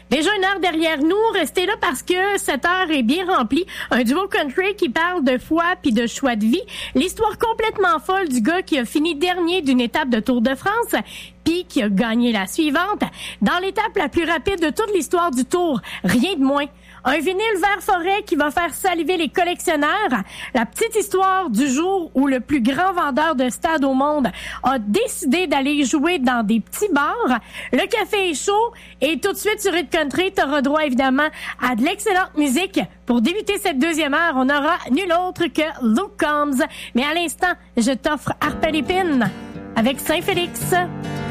Déjà une heure derrière nous, restez là parce que cette heure est bien remplie. Un duo country qui parle de foi puis de choix de vie. L'histoire complètement folle du gars qui a fini dernier d'une étape de Tour de France puis qui a gagné la suivante. Dans l'étape la plus rapide de toute l'histoire du Tour, rien de moins. Un vinyle vert forêt qui va faire saliver les collectionneurs. La petite histoire du jour où le plus grand vendeur de stade au monde a décidé d'aller jouer dans des petits bars. Le café est chaud et tout de suite sur Hit Country, tu auras droit évidemment à de l'excellente musique. Pour débuter cette deuxième heure, on aura nul autre que Luke Combs. Mais à l'instant, je t'offre Harpe à l'épine avec Saint-Félix.